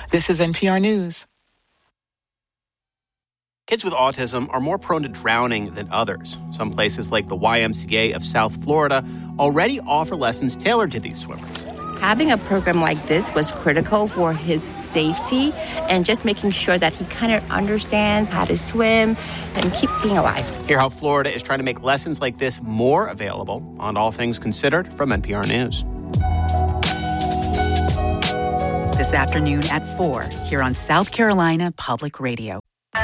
This is NPR News. Kids with autism are more prone to drowning than others. Some places like the YMCA of South Florida already offer lessons tailored to these swimmers. Having a program like this was critical for his safety and just making sure that he kind of understands how to swim and keep being alive. Hear how Florida is trying to make lessons like this more available on All Things Considered from NPR News. This afternoon at 4 here on South Carolina Public Radio.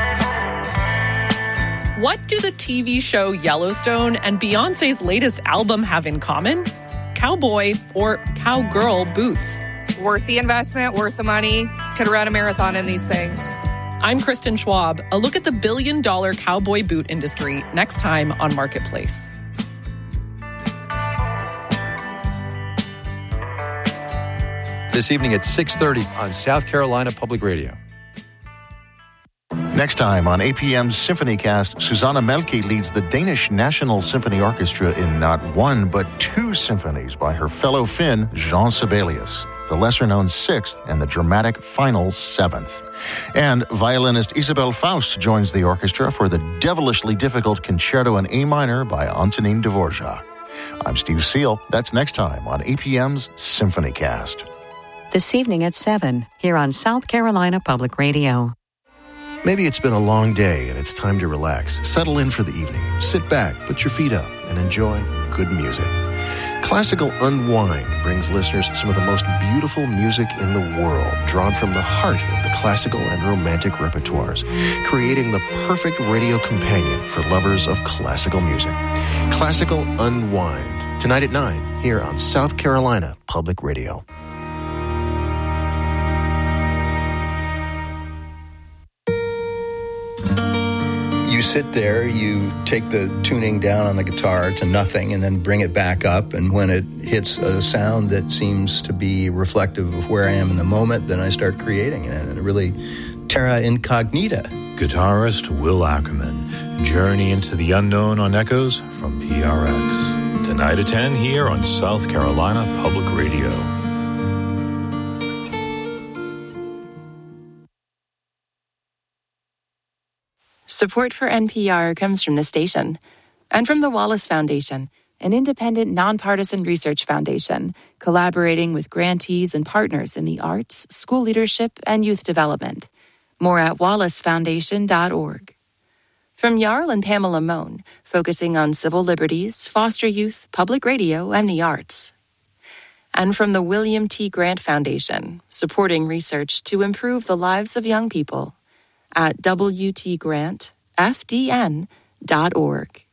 What do the TV show Yellowstone and Beyoncé's latest album have in common? Cowboy or cowgirl boots. Worth the investment, worth the money. Could run a marathon in these things. I'm Kristen Schwab. A look at the billion-dollar cowboy boot industry next time on Marketplace. This evening at 6:30 on South Carolina Public Radio. Next time on APM's SymphonyCast, Susanna Melke leads the Danish National Symphony Orchestra in not one but two symphonies by her fellow Finn, Jean Sibelius, the lesser-known sixth and the dramatic final seventh. And violinist Isabelle Faust joins the orchestra for the devilishly difficult Concerto in A minor by Antonin Dvorak. I'm Steve Seal. That's next time on APM's SymphonyCast. This evening at 7 here on South Carolina Public Radio. Maybe it's been a long day and it's time to relax. Settle in for the evening. Sit back, put your feet up, and enjoy good music. Classical Unwind brings listeners some of the most beautiful music in the world, drawn from the heart of the classical and romantic repertoires, creating the perfect radio companion for lovers of classical music. Classical Unwind, tonight at 9, here on South Carolina Public Radio. You sit there, you take the tuning down on the guitar to nothing and then bring it back up. And when it hits a sound that seems to be reflective of where I am in the moment, then I start creating it. And really, terra incognita. Guitarist Will Ackerman, journey into the unknown on Echoes from PRX. Tonight at 10 here on South Carolina Public Radio. Support for NPR comes from the station and from the Wallace Foundation, an independent, nonpartisan research foundation collaborating with grantees and partners in the arts, school leadership, and youth development. More at wallacefoundation.org. From Jarl and Pamela Mohn, focusing on civil liberties, foster youth, public radio, and the arts. And from the William T. Grant Foundation, supporting research to improve the lives of young people. At WTGrantFDN.org.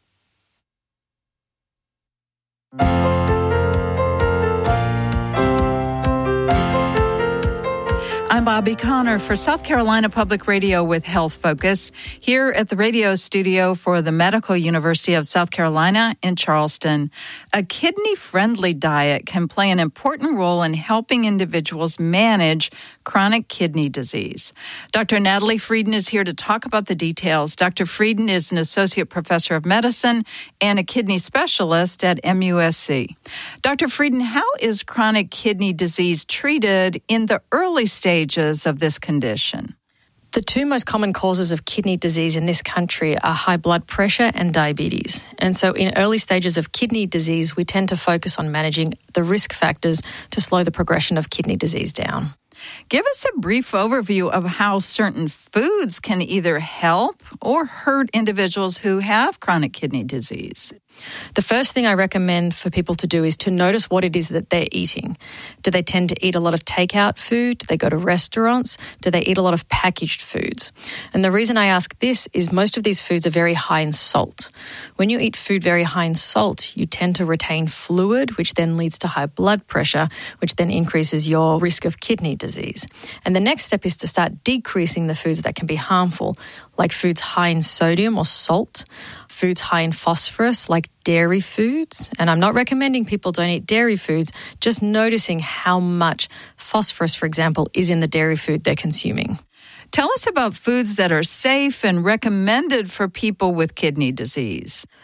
I'm Bobby Connor for South Carolina Public Radio with Health Focus, here at the radio studio for the Medical University of South Carolina in Charleston. A kidney-friendly diet can play an important role in helping individuals manage chronic kidney disease. Dr. Natalie Frieden is here to talk about the details. Dr. Frieden is an associate professor of medicine and a kidney specialist at MUSC. Dr. Frieden, how is chronic kidney disease treated in the early stages of this condition? The two most common causes of kidney disease in this country are high blood pressure and diabetes. And so in early stages of kidney disease, we tend to focus on managing the risk factors to slow the progression of kidney disease down. Give us a brief overview of how certain foods can either help or hurt individuals who have chronic kidney disease. The first thing I recommend for people to do is to notice what it is that they're eating. Do they tend to eat a lot of takeout food? Do they go to restaurants? Do they eat a lot of packaged foods? And the reason I ask this is most of these foods are very high in salt. When you eat food very high in salt, you tend to retain fluid, which then leads to high blood pressure, which then increases your risk of kidney disease. And the next step is to start decreasing the foods that can be harmful, like foods high in sodium or salt, foods high in phosphorus like dairy foods. And I'm not recommending people don't eat dairy foods, just noticing how much phosphorus, for example, is in the dairy food they're consuming. Tell us about foods that are safe and recommended for people with kidney disease.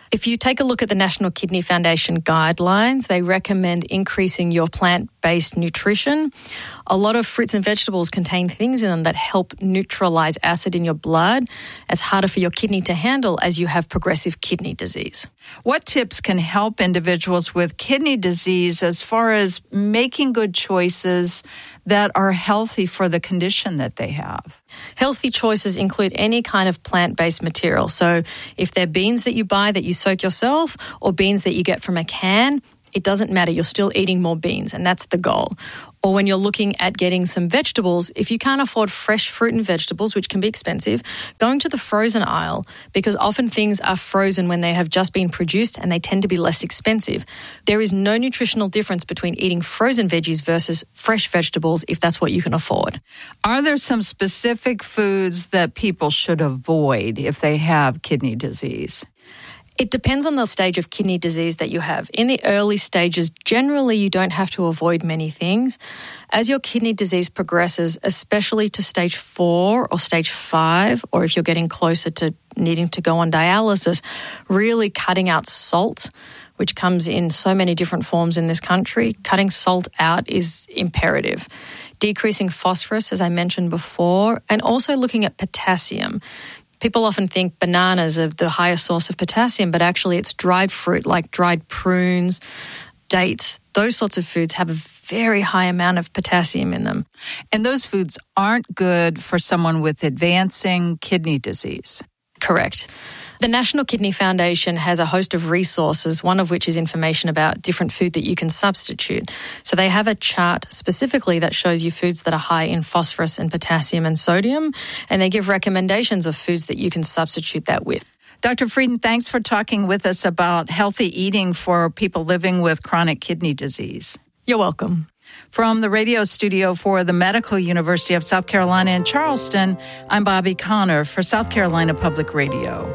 If you take a look at the National Kidney Foundation guidelines, they recommend increasing your plant-based nutrition. A lot of fruits and vegetables contain things in them that help neutralize acid in your blood. It's harder for your kidney to handle as you have progressive kidney disease. What tips can help individuals with kidney disease as far as making good choices that are healthy for the condition that they have? Healthy choices include any kind of plant-based material. So if they're beans that you buy that you soak yourself or beans that you get from a can, it doesn't matter. You're still eating more beans, and that's the goal. Or when you're looking at getting some vegetables, if you can't afford fresh fruit and vegetables, which can be expensive, going to the frozen aisle, because often things are frozen when they have just been produced and they tend to be less expensive. There is no nutritional difference between eating frozen veggies versus fresh vegetables if that's what you can afford. Are there some specific foods that people should avoid if they have kidney disease? It depends on the stage of kidney disease that you have. In the early stages, generally you don't have to avoid many things. As your kidney disease progresses, especially to stage 4 or stage 5, or if you're getting closer to needing to go on dialysis, really cutting out salt, which comes in so many different forms in this country, cutting salt out is imperative. Decreasing phosphorus, as I mentioned before, and also looking at potassium. People often think bananas are the highest source of potassium, but actually it's dried fruit like dried prunes, dates. Those sorts of foods have a very high amount of potassium in them. And those foods aren't good for someone with advancing kidney disease. Correct. The National Kidney Foundation has a host of resources, one of which is information about different food that you can substitute. So they have a chart specifically that shows you foods that are high in phosphorus and potassium and sodium, and they give recommendations of foods that you can substitute that with. Dr. Frieden, thanks for talking with us about healthy eating for people living with chronic kidney disease. You're welcome. From the radio studio for the Medical University of South Carolina in Charleston, I'm Bobby Connor for South Carolina Public Radio.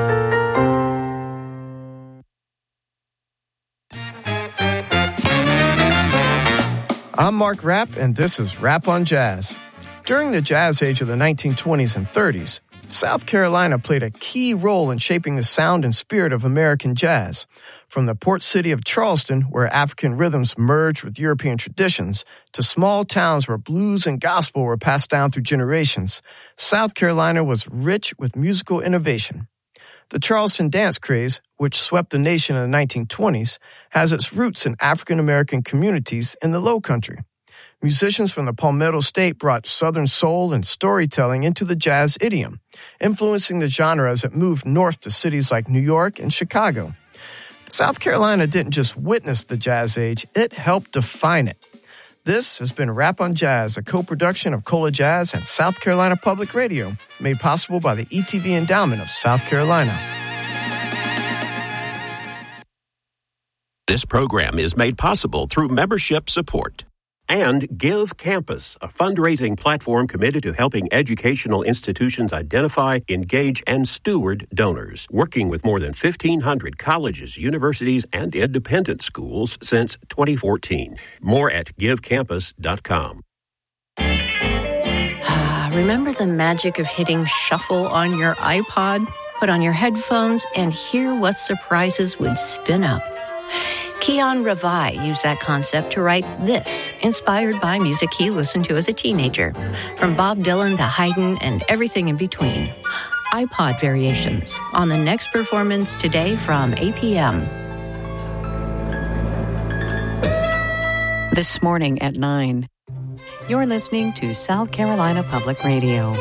I'm Mark Rapp, and this is Rap on Jazz. During the jazz age of the 1920s and 30s, South Carolina played a key role in shaping the sound and spirit of American jazz. From the port city of Charleston, where African rhythms merged with European traditions, to small towns where blues and gospel were passed down through generations, South Carolina was rich with musical innovation. The Charleston dance craze, which swept the nation in the 1920s, has its roots in African-American communities in the Lowcountry. Musicians from the Palmetto State brought Southern soul and storytelling into the jazz idiom, influencing the genre as it moved north to cities like New York and Chicago. South Carolina didn't just witness the jazz age, it helped define it. This has been Rap on Jazz, a co-production of Cola Jazz and South Carolina Public Radio, made possible by the ETV Endowment of South Carolina. This program is made possible through membership support. And Give Campus, a fundraising platform committed to helping educational institutions identify, engage, and steward donors, working with more than 1,500 colleges, universities, and independent schools since 2014. More at givecampus.com. Remember the magic of hitting shuffle on your iPod? Put on your headphones and hear what surprises would spin up. Keon Ravai used that concept to write this, inspired by music he listened to as a teenager, from Bob Dylan to Haydn and everything in between. iPod Variations, on the next performance today from 8 p.m. This morning at 9. You're listening to South Carolina Public Radio.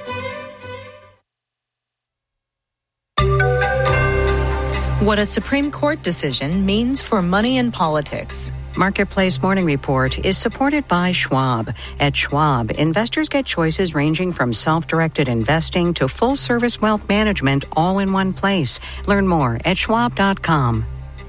What a Supreme Court decision means for money in politics. Marketplace Morning Report is supported by Schwab. At Schwab, investors get choices ranging from self-directed investing to full-service wealth management all in one place. Learn more at schwab.com.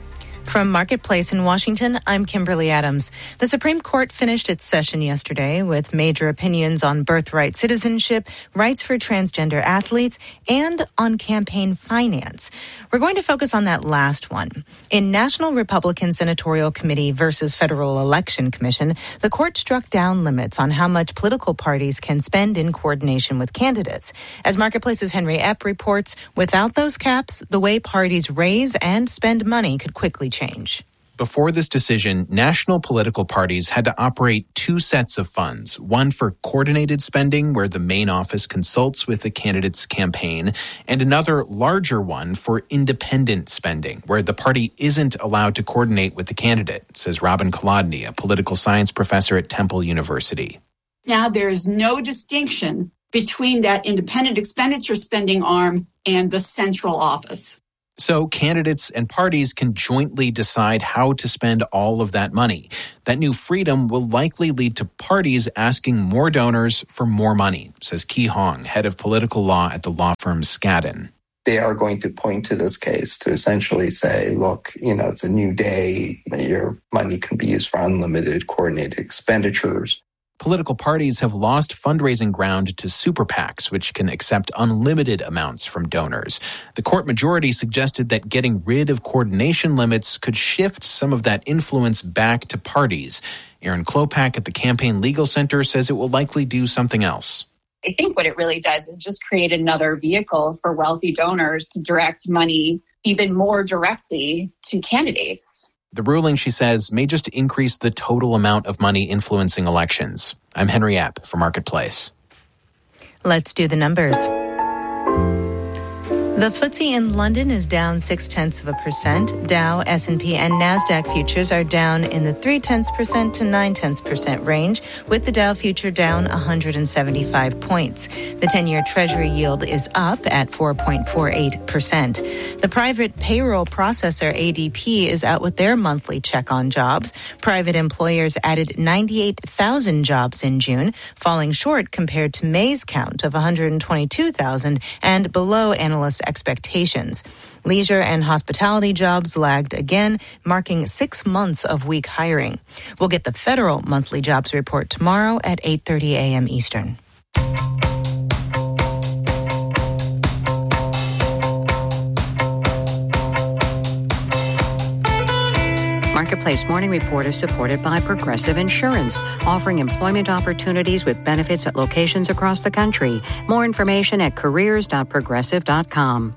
From Marketplace in Washington, I'm Kimberly Adams. The Supreme Court finished its session yesterday with major opinions on birthright citizenship, rights for transgender athletes, and on campaign finance. We're going to focus on that last one. In National Republican Senatorial Committee versus Federal Election Commission, the court struck down limits on how much political parties can spend in coordination with candidates. As Marketplace's Henry Epp reports, without those caps, the way parties raise and spend money could quickly change. Before this decision, national political parties had to operate two sets of funds, one for coordinated spending, where the main office consults with the candidate's campaign, and another larger one for independent spending, where the party isn't allowed to coordinate with the candidate, says Robin Kolodny, a political science professor at Temple University. Now, there is no distinction between that independent expenditure spending arm and the central office. So candidates and parties can jointly decide how to spend all of that money. That new freedom will likely lead to parties asking more donors for more money, says Ki Hong, head of political law at the law firm Skadden. They are going to point to this case to essentially say, look, it's a new day. Your money can be used for unlimited coordinated expenditures. Political parties have lost fundraising ground to super PACs, which can accept unlimited amounts from donors. The court majority suggested that getting rid of coordination limits could shift some of that influence back to parties. Erin Klopak at the Campaign Legal Center says it will likely do something else. I think what it really does is just create another vehicle for wealthy donors to direct money even more directly to candidates. The ruling, she says, may just increase the total amount of money influencing elections. I'm Henry Epp for Marketplace. Let's do the numbers. The FTSE in London is down 0.6%. Dow, S&P, and NASDAQ futures are down in the 0.3% to 0.9% range, with the Dow future down 175 points. The 10-year Treasury yield is up at 4.48%. The private payroll processor ADP is out with their monthly check on jobs. Private employers added 98,000 jobs in June, falling short compared to May's count of 122,000 and below analysts' expectations. Leisure and hospitality jobs lagged again, marking 6 months of weak hiring. We'll get the federal monthly jobs report tomorrow at 8:30 a.m. Eastern. Marketplace Morning Report is supported by Progressive Insurance, offering employment opportunities with benefits at locations across the country. More information at careers.progressive.com.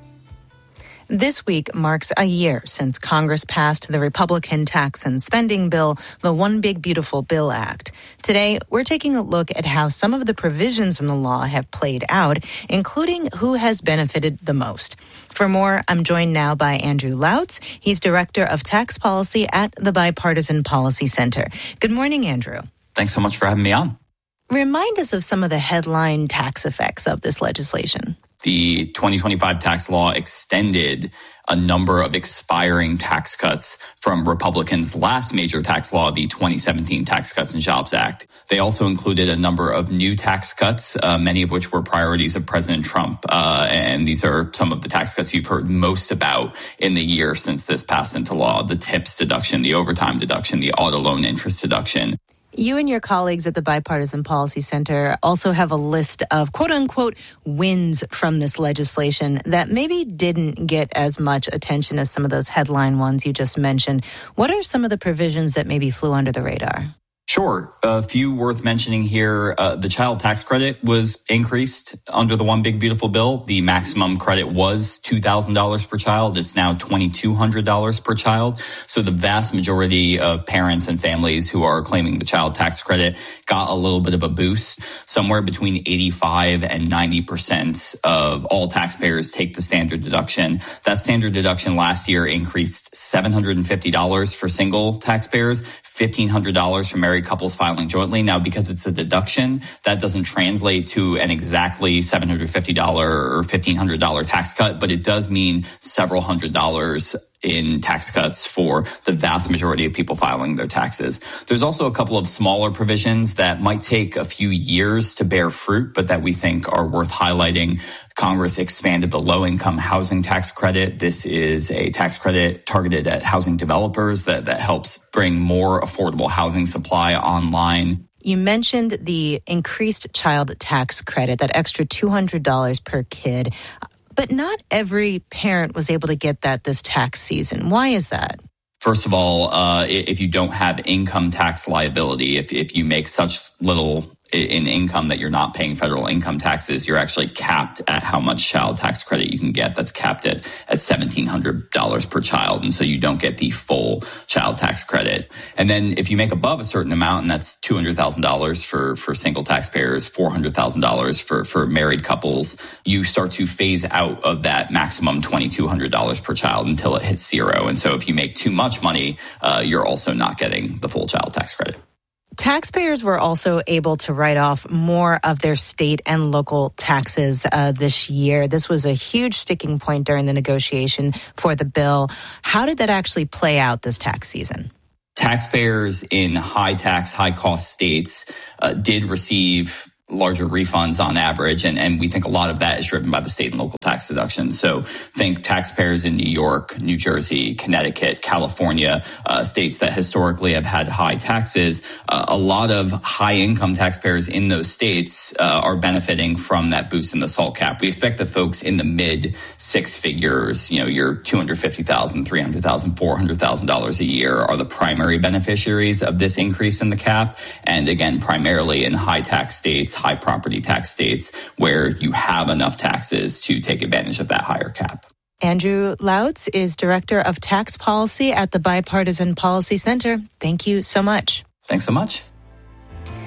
This week marks a year since Congress passed the Republican tax and spending bill, the One Big Beautiful Bill Act. Today, we're taking a look at how some of the provisions from the law have played out, including who has benefited the most. For more, I'm joined now by Andrew Lautz. He's Director of Tax Policy at the Bipartisan Policy Center. Good morning, Andrew. Thanks so much for having me on. Remind us of some of the headline tax effects of this legislation. The 2025 tax law extended a number of expiring tax cuts from Republicans' last major tax law, the 2017 Tax Cuts and Jobs Act. They also included a number of new tax cuts, many of which were priorities of President Trump. And these are some of the tax cuts you've heard most about in the year since this passed into law: the TIPS deduction, the overtime deduction, the auto loan interest deduction. You and your colleagues at the Bipartisan Policy Center also have a list of quote-unquote wins from this legislation that maybe didn't get as much attention as some of those headline ones you just mentioned. What are some of the provisions that maybe flew under the radar? Sure. A few worth mentioning here. The child tax credit was increased under the One Big Beautiful Bill. The maximum credit was $2,000 per child. It's now $2,200 per child. So the vast majority of parents and families who are claiming the child tax credit got a little bit of a boost. Somewhere between 85 and 90% of all taxpayers take the standard deduction. That standard deduction last year increased $750 for single taxpayers, $1,500 for married couples filing jointly. Now, because it's a deduction, that doesn't translate to an exactly $750 or $1,500 tax cut, but it does mean several $100 in tax cuts for the vast majority of people filing their taxes. There's also a couple of smaller provisions that might take a few years to bear fruit, but that we think are worth highlighting. Congress expanded the low-income housing tax credit. This is a tax credit targeted at housing developers that helps bring more affordable housing supply online. You mentioned the increased child tax credit, that extra $200 per kid. But not every parent was able to get that this tax season. Why is that? First of all, if you don't have income tax liability, if you make such little in income that you're not paying federal income taxes, you're actually capped at how much child tax credit you can get. That's capped at $1,700 per child. And so you don't get the full child tax credit. And then if you make above a certain amount, and that's $200,000 for single taxpayers, $400,000 for married couples, you start to phase out of that maximum $2,200 per child until it hits zero. And so if you make too much money, you're also not getting the full child tax credit. Taxpayers were also able to write off more of their state and local taxes this year. This was a huge sticking point during the negotiation for the bill. How did that actually play out this tax season? Taxpayers in high tax, high cost states did receive larger refunds on average, and we think a lot of that is driven by the state and local tax deductions. So think taxpayers in New York, New Jersey, Connecticut, California, states that historically have had high taxes. A lot of high income taxpayers in those states are benefiting from that boost in the SALT cap. We expect that folks in the mid six figures, your $250,000, $300,000, $400,000 a year are the primary beneficiaries of this increase in the cap. And again, primarily in high tax states, high property tax states where you have enough taxes to take advantage of that higher cap. Andrew Lautz is Director of Tax Policy at the Bipartisan Policy Center. Thank you so much. Thanks so much.